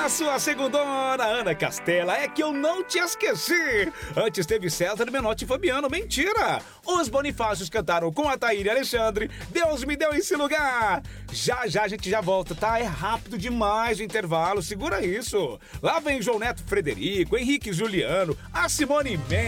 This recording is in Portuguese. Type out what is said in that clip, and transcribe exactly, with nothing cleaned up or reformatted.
A sua segundona, Ana Castela, é que eu não te esqueci. Antes teve César Menotti e Fabiano, mentira. Os Bonifácios cantaram com a Thaíra e Alexandre, Deus me deu esse lugar. Já, já a gente já volta, tá? É rápido demais o intervalo, segura isso. Lá vem João Neto Frederico, Henrique Juliano, a Simone Mendes.